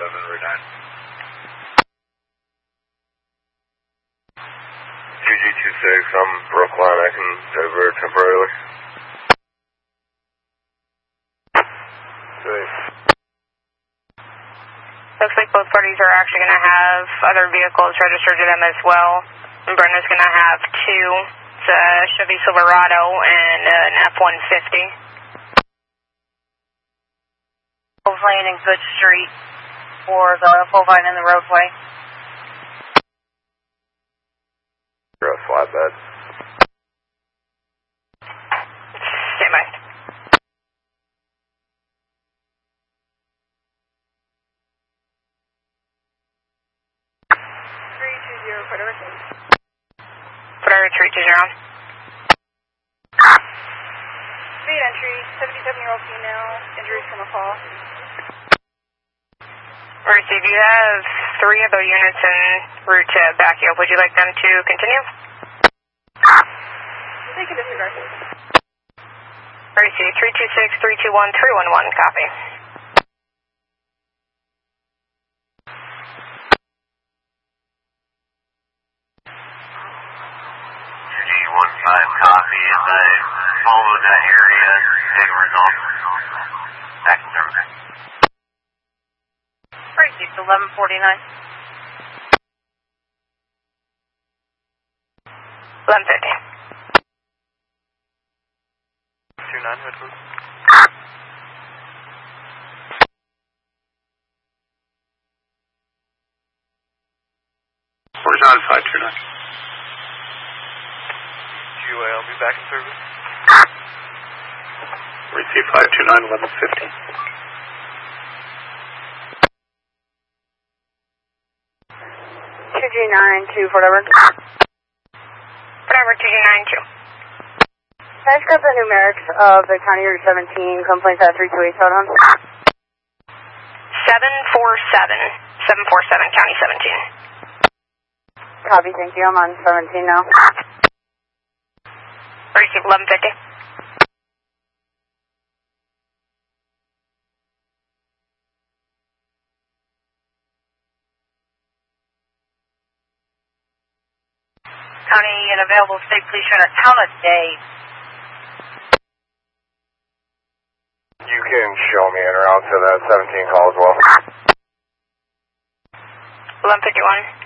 Route 9. 2G26, I'm Brookline, I can divert temporarily. Great. Looks like both parties are actually going to have other vehicles registered to them as well. And Brenda's going to have two. It's a Chevy Silverado and an F-150. Both laying in Good Street for the bovine in the roadway. You're a flatbed. Stand by. Whatever, 320. Speed entry, 77-year-old female, injuries from a fall. Receive, you have 3 of the units en route to back you up. Would you like them to continue? They can disregard. Receive, 326, 321, 311, copy. Copy, as I follow that area, take a result. Back in service. Receive 1149. 1150. 29, head please. Horizon 529. I'll be back in service. Receive 529, 1150. 2G92, whatever. Whatever, 2G92. Can I just grab the numerics of the County Route 17 complaints at 328 out on? 747 County 17. Copy, thank you. I'm on 17 now. Receive 1150. County and available state police unit, town of day. You can show me en route to that 17 call as well. 1151.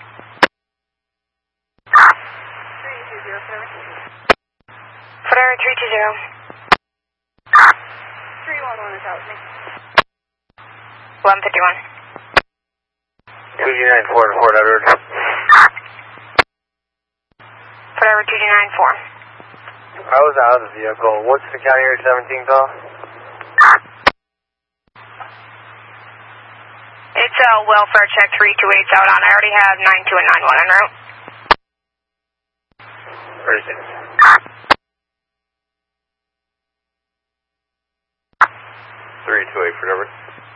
320, Whatever, 320. 311 is out with me. 1151. 2G94 to Fort Edward. Whatever, 2G94. I was out of the vehicle. What's the County Route 17 call? It's a welfare check 328's out on. I already have 92 and 91 en route. Where is it? 328 for Edward.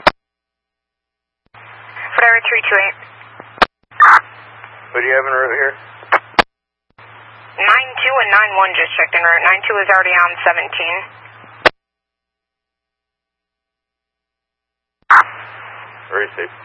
Whatever, 328. Who do you have en route here? 92 and 91 just checked en route. 92 is already on 17. Very safe.